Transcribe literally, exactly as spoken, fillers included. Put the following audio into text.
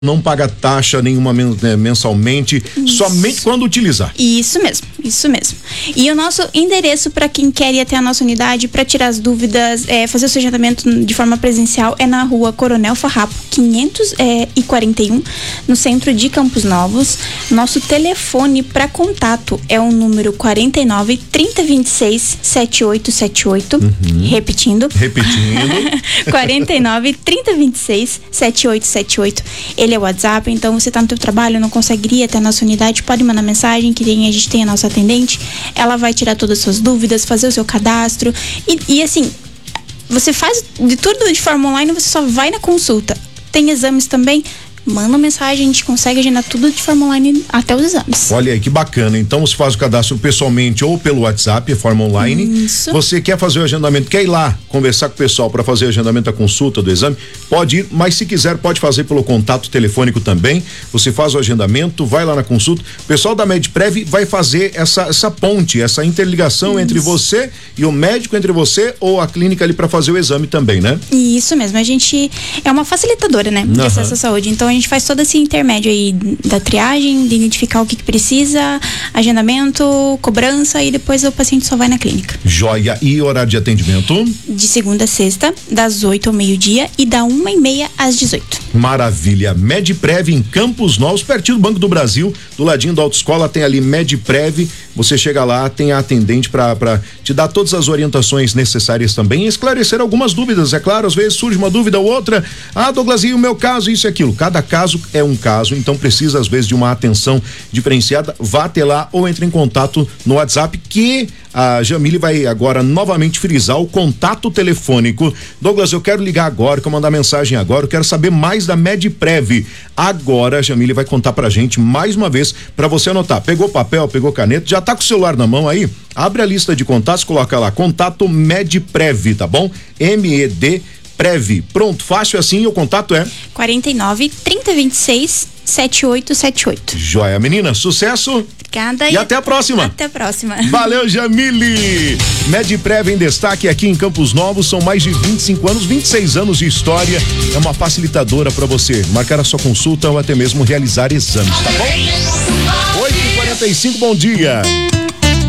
Não paga taxa nenhuma mensalmente, isso. Somente quando utilizar. Isso mesmo, isso mesmo. E o nosso endereço para quem quer ir até a nossa unidade para tirar as dúvidas, é, fazer o seu agendamento de forma presencial é na rua Coronel Farrapo quinhentos e quarenta e um, no centro de Campos Novos. Nosso telefone para contato é o número quarenta e nove, trinta, vinte e seis, setenta e oito setenta e oito. Uhum. Repetindo. Repetindo. quarenta e nove, trinta, vinte e seis, setenta e oito setenta e oito. Ele é o WhatsApp, então você tá no teu trabalho, não consegue ir até a nossa unidade, pode mandar mensagem, que tem, a gente tem a nossa atendente, ela vai tirar todas as suas dúvidas, fazer o seu cadastro e, e assim, você faz de tudo de forma online, você só vai na consulta. Tem exames também, manda mensagem, a gente consegue agendar tudo de forma online até os exames. Olha aí que bacana, então você faz o cadastro pessoalmente ou pelo WhatsApp, de forma online. Isso. Você quer fazer o agendamento, quer ir lá conversar com o pessoal para fazer o agendamento da consulta, do exame, pode ir, mas se quiser pode fazer pelo contato telefônico também. Você faz o agendamento, vai lá na consulta, o pessoal da Medprev vai fazer essa, essa ponte, essa interligação. Isso. Entre você e o médico, entre você ou a clínica ali para fazer o exame também, né? Isso mesmo, a gente é uma facilitadora, né, de uhum. acesso à saúde, então a gente faz todo esse intermédio aí da triagem, de identificar o que, que precisa, agendamento, cobrança e depois o paciente só vai na clínica. Joia. E horário de atendimento? De segunda a sexta, das oito ao meio-dia e da uma e meia às dezoito. Maravilha. Medprev em Campos Novos, pertinho do Banco do Brasil, do ladinho da autoescola tem ali Medprev. Você chega lá, tem a atendente para te dar todas as orientações necessárias também e esclarecer algumas dúvidas. É claro, às vezes surge uma dúvida ou outra. Ah, Douglas, e o meu caso, isso e aquilo. Cada caso é um caso, então precisa às vezes de uma atenção diferenciada. Vá até lá ou entre em contato no WhatsApp, que a Jamile vai agora novamente frisar o contato telefônico. Douglas, eu quero ligar agora, quero mandar mensagem agora, eu quero saber mais da Medprev. Agora a Jamile vai contar pra gente mais uma vez para você anotar. Pegou papel, pegou caneta, já tá com o celular na mão aí? Abre a lista de contatos, coloca lá, contato Medprev, tá bom? M E D Prev. Pronto, fácil assim, o contato é quarenta e nove, trinta, vinte e seis, setenta e oito setenta e oito. Joia, menina, sucesso. Obrigada. E, e até a próxima. Até a próxima. Valeu, Jamile. Medprev em destaque aqui em Campos Novos, são mais de vinte e cinco anos, vinte e seis anos de história. É uma facilitadora para você marcar a sua consulta ou até mesmo realizar exames, tá bom? oito e quarenta e cinco, bom dia.